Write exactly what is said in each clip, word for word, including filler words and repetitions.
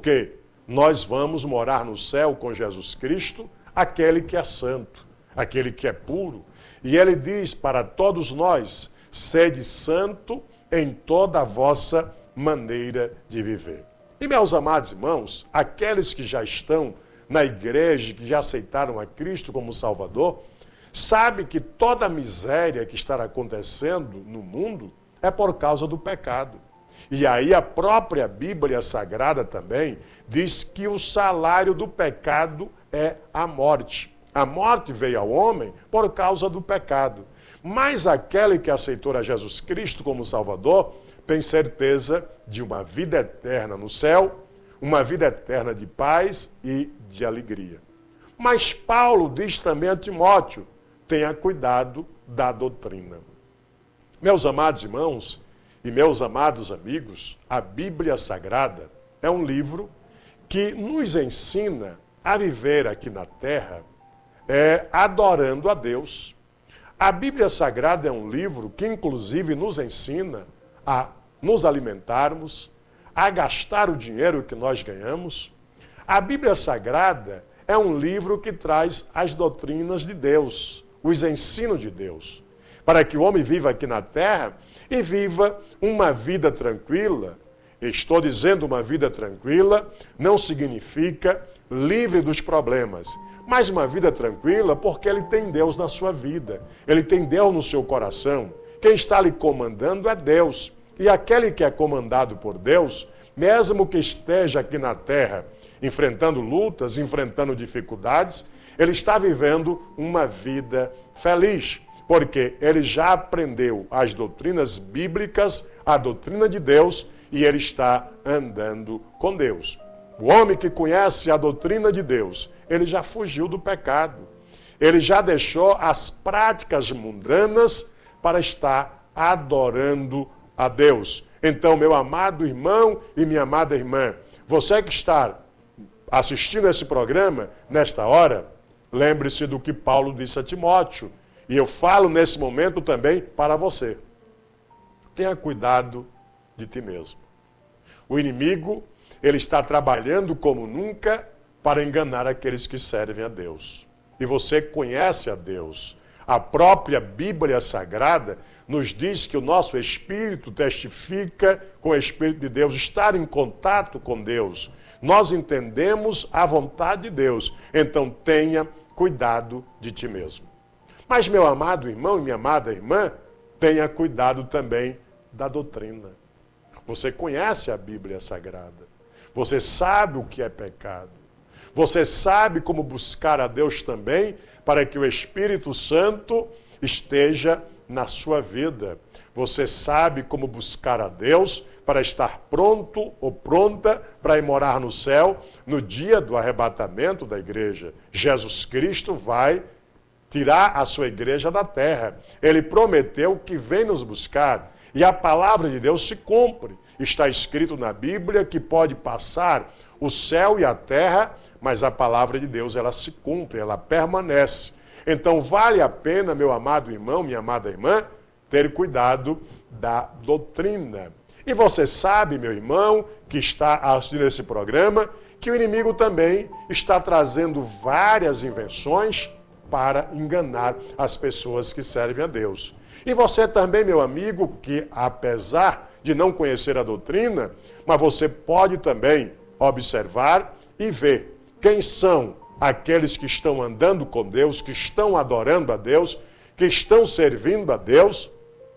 Porque nós vamos morar no céu com Jesus Cristo, aquele que é santo, aquele que é puro. E ele diz para todos nós, sede santo em toda a vossa maneira de viver. E, meus amados irmãos, aqueles que já estão na igreja, que já aceitaram a Cristo como Salvador, sabe que toda a miséria que está acontecendo no mundo é por causa do pecado. E aí a própria Bíblia Sagrada também diz que o salário do pecado é a morte. A morte veio ao homem por causa do pecado. Mas aquele que aceitou a Jesus Cristo como Salvador tem certeza de uma vida eterna no céu, uma vida eterna de paz e de alegria. Mas Paulo diz também a Timóteo, tenha cuidado da doutrina. Meus amados irmãos e meus amados amigos, a Bíblia Sagrada é um livro que nos ensina a viver aqui na terra é, adorando a Deus. A Bíblia Sagrada é um livro que inclusive nos ensina a nos alimentarmos, a gastar o dinheiro que nós ganhamos. A Bíblia Sagrada é um livro que traz as doutrinas de Deus, os ensinos de Deus, para que o homem viva aqui na terra e viva uma vida tranquila. Estou dizendo uma vida tranquila, não significa livre dos problemas, mas uma vida tranquila porque ele tem Deus na sua vida, ele tem Deus no seu coração. Quem está lhe comandando é Deus. E aquele que é comandado por Deus, mesmo que esteja aqui na terra, enfrentando lutas, enfrentando dificuldades, ele está vivendo uma vida feliz, porque ele já aprendeu as doutrinas bíblicas, a doutrina de Deus, e ele está andando com Deus. O homem que conhece a doutrina de Deus, ele já fugiu do pecado. Ele já deixou as práticas mundanas para estar adorando a Deus. Então, meu amado irmão e minha amada irmã, você que está assistindo esse programa nesta hora, lembre-se do que Paulo disse a Timóteo. E eu falo nesse momento também para você. Tenha cuidado de ti mesmo. O inimigo, ele está trabalhando como nunca para enganar aqueles que servem a Deus. E você conhece a Deus. A própria Bíblia Sagrada nos diz que o nosso espírito testifica com o Espírito de Deus, estar em contato com Deus. Nós entendemos a vontade de Deus. Então tenha cuidado de ti mesmo. Mas, meu amado irmão e minha amada irmã, tenha cuidado também da doutrina. Você conhece a Bíblia Sagrada. Você sabe o que é pecado. Você sabe como buscar a Deus também para que o Espírito Santo esteja na sua vida. Você sabe como buscar a Deus para estar pronto ou pronta para ir morar no céu no dia do arrebatamento da igreja. Jesus Cristo vai tirar a sua igreja da terra. Ele prometeu que vem nos buscar. E a palavra de Deus se cumpre. Está escrito na Bíblia que pode passar o céu e a terra, mas a palavra de Deus, ela se cumpre, ela permanece. Então vale a pena, meu amado irmão, minha amada irmã, ter cuidado da doutrina. E você sabe, meu irmão, que está assistindo esse programa, que o inimigo também está trazendo várias invenções para enganar as pessoas que servem a Deus. E você também, meu amigo, que apesar de não conhecer a doutrina, mas você pode também observar e ver quem são aqueles que estão andando com Deus, que estão adorando a Deus, que estão servindo a Deus,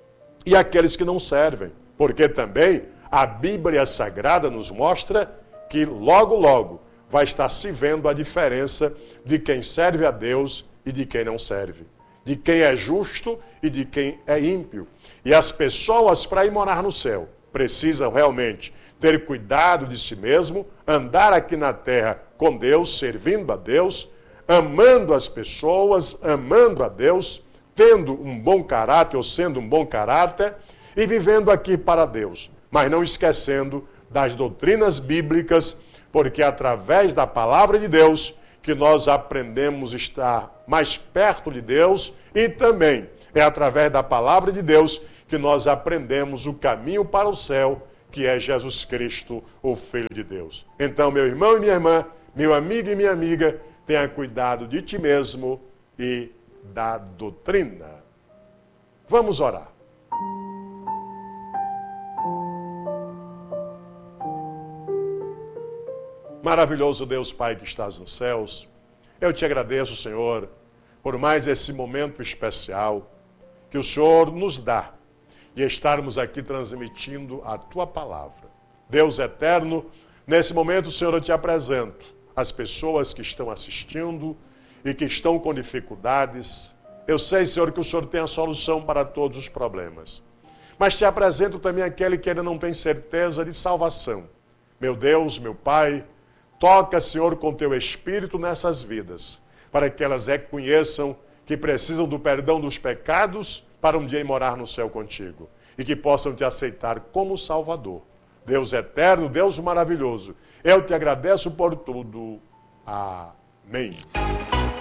e aqueles que não servem. Porque também a Bíblia Sagrada nos mostra que logo, logo vai estar se vendo a diferença de quem serve a Deus e de quem não serve. De quem é justo e de quem é ímpio. E as pessoas, para ir morar no céu, precisam realmente ter cuidado de si mesmo, andar aqui na terra com Deus, servindo a Deus, amando as pessoas, amando a Deus, tendo um bom caráter ou sendo um bom caráter e vivendo aqui para Deus. Mas não esquecendo das doutrinas bíblicas, porque é através da palavra de Deus que nós aprendemos a estar mais perto de Deus e também é através da palavra de Deus que nós aprendemos o caminho para o céu, que que é Jesus Cristo, o Filho de Deus. Então, meu irmão e minha irmã, meu amigo e minha amiga, tenha cuidado de ti mesmo e da doutrina. Vamos orar. Maravilhoso Deus Pai que estás nos céus, eu te agradeço, Senhor, por mais esse momento especial que o Senhor nos dá de estarmos aqui transmitindo a Tua palavra. Deus eterno, nesse momento, Senhor, eu te apresento as pessoas que estão assistindo e que estão com dificuldades. Eu sei, Senhor, que o Senhor tem a solução para todos os problemas. Mas te apresento também aquele que ainda não tem certeza de salvação. Meu Deus, meu Pai, toca, Senhor, com Teu Espírito nessas vidas, para que elas reconheçam que precisam do perdão dos pecados para um dia ir morar no céu contigo. E que possam te aceitar como Salvador. Deus eterno, Deus maravilhoso, eu te agradeço por tudo. Amém.